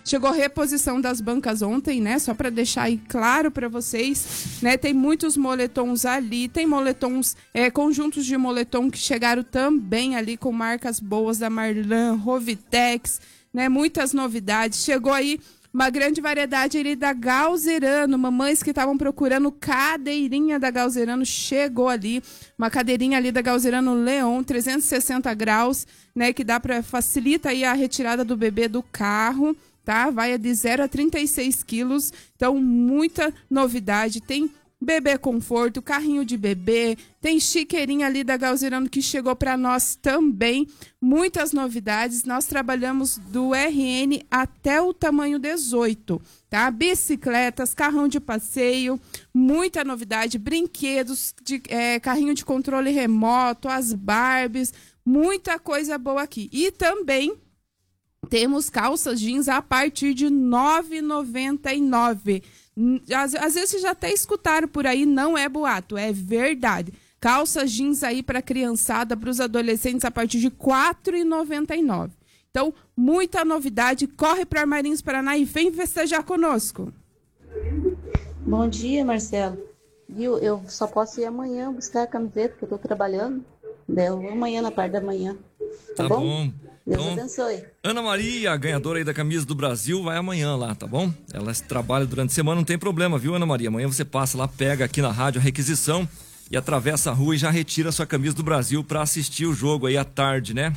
Chegou reposição das bancas ontem, né? Só para deixar aí claro para vocês, né? Tem muitos moletons ali, tem moletons, conjuntos de moletom que chegaram também ali com marcas boas da Marlan, Rovitex, né? Muitas novidades. Chegou aí uma grande variedade ali da Galzerano. Mamães que estavam procurando cadeirinha da Galzerano, chegou ali. Uma cadeirinha ali da Galzerano Leon, 360 graus, né? Que dá para facilita aí a retirada do bebê do carro, tá? Vai de 0 a 36 quilos. Então, muita novidade. Tem bebê conforto, carrinho de bebê, tem chiqueirinha ali da Galzerano que chegou para nós também. Muitas novidades, nós trabalhamos do RN até o tamanho 18, tá? Bicicletas, carrão de passeio, muita novidade, brinquedos, carrinho de controle remoto, as Barbies, muita coisa boa aqui. E também temos calças jeans a partir de R$ 9,99. Às vezes vocês já até escutaram por aí, não é boato, é verdade. Calças jeans aí para criançada, para os adolescentes a partir de R$ 4,99. Então, muita novidade. Corre para Armarinhos Paraná e vem festejar conosco. Bom dia, Marcelo. Viu? Eu só posso ir amanhã buscar a camiseta, porque eu estou trabalhando. Eu vou amanhã, na parte da manhã. Tá bom? Deus abençoe. Ana Maria, a ganhadora aí da camisa do Brasil, vai amanhã lá, tá bom? Ela trabalha durante a semana, não tem problema, viu, Ana Maria? Amanhã você passa lá, pega aqui na rádio a requisição e atravessa a rua e já retira a sua camisa do Brasil para assistir o jogo aí à tarde, né?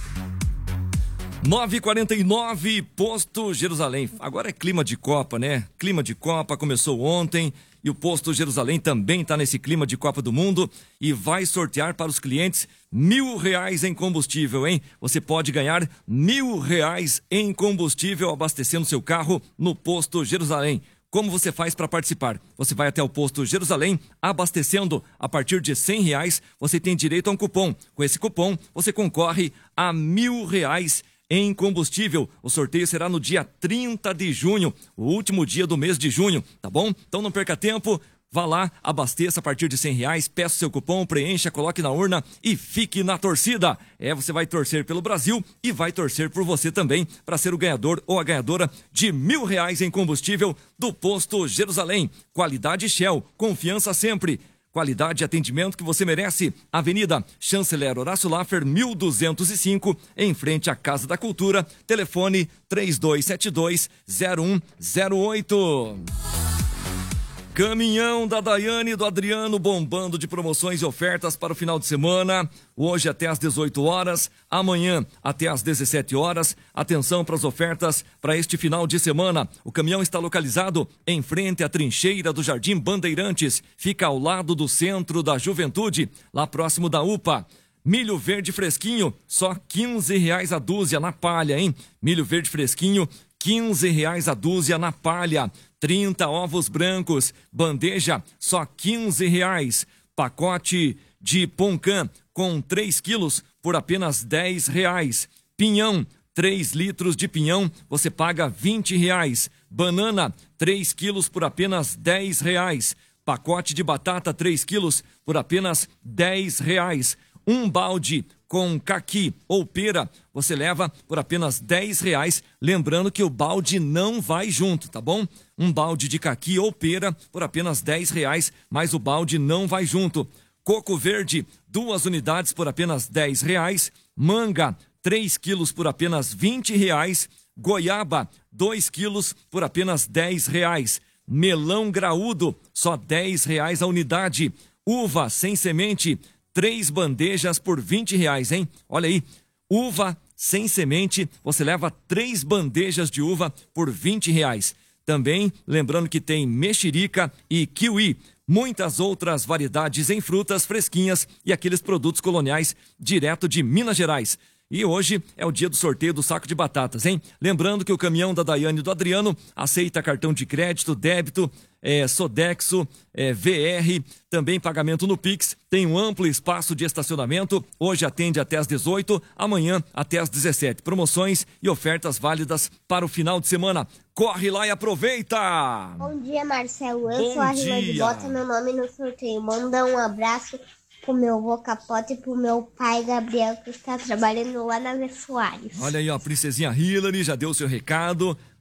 9h49, Posto Jerusalém. Agora é clima de Copa, né? Clima de Copa começou ontem e o Posto Jerusalém também está nesse clima de Copa do Mundo e vai sortear para os clientes R$ 1.000 em combustível, hein? Você pode ganhar R$ 1.000 em combustível abastecendo seu carro no Posto Jerusalém. Como você faz para participar? Você vai até o Posto Jerusalém, abastecendo a partir de R$ 100, você tem direito a um cupom. Com esse cupom, você concorre a R$ 1.000 em combustível. O sorteio será no dia 30 de junho, o último dia do mês de junho, tá bom? Então não perca tempo, vá lá, abasteça a partir de R$ 100, peça o seu cupom, preencha, coloque na urna e fique na torcida. Você vai torcer pelo Brasil e vai torcer por você também para ser o ganhador ou a ganhadora de R$ 1.000 em combustível do Posto Jerusalém. Qualidade Shell, confiança sempre. Qualidade e atendimento que você merece. Avenida Chanceler Horácio Laffer, 1205, em frente à Casa da Cultura. Telefone 3272-0108. Caminhão da Daiane e do Adriano bombando de promoções e ofertas para o final de semana. Hoje até às 18 horas, amanhã até às 17 horas. Atenção para as ofertas para este final de semana. O caminhão está localizado em frente à trincheira do Jardim Bandeirantes. Fica ao lado do Centro da Juventude, lá próximo da UPA. Milho verde fresquinho, só R$ 15 a dúzia na palha, hein? Milho verde fresquinho, R$ 15 a dúzia na palha. 30 ovos brancos, bandeja, só R$ 15. Pacote de Poncã com 3 quilos por apenas R$ 10. Pinhão, 3 litros de pinhão, você paga R$ 20. Banana, 3 quilos por apenas R$ 10. Pacote de batata, 3 quilos por apenas R$ 10. Um balde com caqui ou pera, você leva por apenas R$ 10. Lembrando que o balde não vai junto, tá bom? Um balde de caqui ou pera por apenas R$ 10, mas o balde não vai junto. Coco verde, 2 unidades por apenas R$ 10. Manga, 3 quilos por apenas R$ 20. Goiaba, 2 quilos por apenas R$ 10. Melão graúdo, só R$ 10 a unidade. Uva sem semente, 3 bandejas por R$ 20, hein? Olha aí, uva sem semente, você leva 3 bandejas de uva por R$ 20. Também, lembrando que tem mexerica e kiwi, muitas outras variedades em frutas fresquinhas e aqueles produtos coloniais direto de Minas Gerais. E hoje é o dia do sorteio do saco de batatas, hein? Lembrando que o caminhão da Daiane e do Adriano aceita cartão de crédito, débito, Sodexo, VR, também pagamento no Pix, tem um amplo espaço de estacionamento, hoje atende até às 18, amanhã até às 17. Promoções e ofertas válidas para o final de semana. Corre lá e aproveita! Bom dia, Marcelo. Eu sou a Rilane, bota meu nome no sorteio. Manda um abraço pro meu avô Capote e pro meu pai Gabriel, que está trabalhando lá na Vê Soares. Olha aí, ó, a princesinha Hilary já deu o seu recado.